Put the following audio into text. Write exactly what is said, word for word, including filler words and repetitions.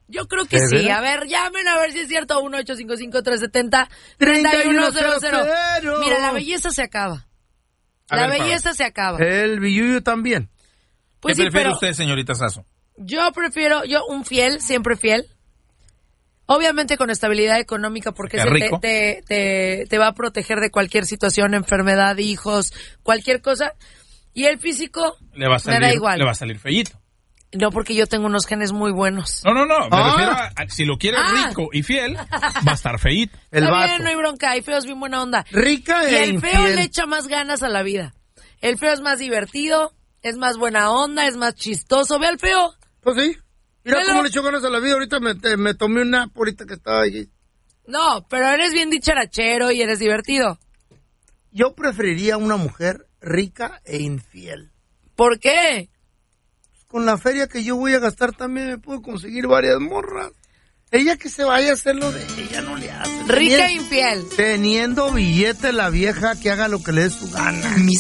Yo creo que sí. A ver, llamen a ver si es cierto. uno ocho cinco cinco, tres siete cero, tres uno cero cero. Mira, la belleza se acaba. A la ver, belleza se acaba. El billuyo también. Pues ¿Qué sí, prefiere pero usted, señorita Sasso? Yo prefiero, yo un fiel, siempre fiel. Obviamente con estabilidad económica, porque se te, te, te, te va a proteger de cualquier situación, enfermedad, hijos, cualquier cosa. Y el físico, le va a salir, me da igual. Le va a salir feíto. No, porque yo tengo unos genes muy buenos. No, no, no. Me Ah. refiero a, a si lo quiere Ah. rico y fiel, va a estar feíto. El Está vato. bien, no hay bronca. Hay feos bien buena onda. Rica y e el feo infiel. le echa más ganas a la vida. El feo es más divertido, es más buena onda, es más chistoso. Ve al feo. Pues sí. Mira Velo. cómo le echó ganas a la vida. Ahorita me, te- me tomé una ahorita que estaba allí. No, pero eres bien dicharachero y eres divertido. Yo preferiría una mujer rica e infiel. ¿Por qué? Con la feria que yo voy a gastar también me puedo conseguir varias morras. Ella que se vaya a hacer lo de ella, no le hace. Rica e Teniendo- infiel. Teniendo billete la vieja que haga lo que le dé su gana.